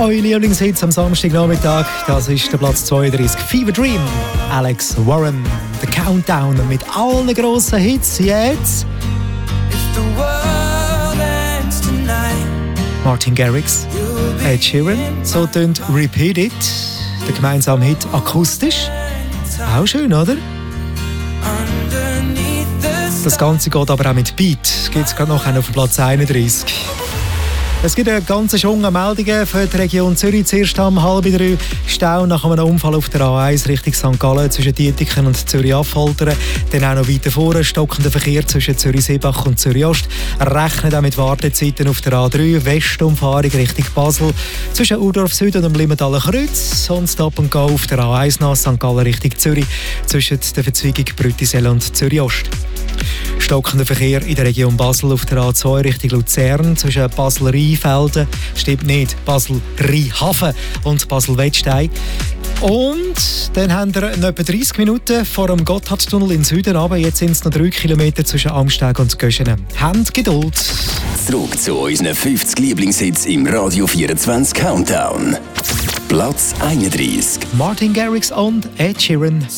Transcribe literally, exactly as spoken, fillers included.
Eure Lieblingshits am Samstagnachmittag, das ist der Platz zweiunddreißig. Fever Dream, Alex Warren. Der Countdown mit allen grossen Hits jetzt. Martin Garrix, Ed Sheeran, so tönt Repeat It. Der gemeinsame Hit akustisch. Auch schön, oder? Das Ganze geht aber auch mit Beat. Gibt es gerade noch einen auf Platz einunddreißig. Es gibt eine ganze Schwung an Meldungen für die Region Zürich. Zuerst um halb drei Stau nach einem Unfall auf der A eins Richtung Sankt Gallen zwischen Dietiken und Zürich-Affoltern. Dann auch noch weiter vorne stockender Verkehr zwischen Zürich-Seebach und Zürich-Ost. Rechnet auch mit Wartezeiten auf der A drei Westumfahrung Richtung Basel zwischen Urdorf Süd und dem Limmertaler Kreuz. Und Stop and Go auf der A eins nach Sankt Gallen Richtung Zürich zwischen der Verzweigung Brüttisell und Zürich-Ost. Stockender Verkehr in der Region Basel auf der A zwei Richtung Luzern zwischen Basel-Rheinfelden, stimmt nicht, Basel-Rheinhafen und Basel-Wettstein. Und dann haben wir noch etwa dreißig Minuten vor dem Gotthardtunnel in Süden runter. Jetzt sind es noch drei Kilometer zwischen Amsteg und Göschenen. Habt Geduld. Zurück zu unseren fünfzig Lieblingshits im Radio vierundzwanzig Countdown. Platz einunddreißig. Martin Garrix und Ed Sheeran.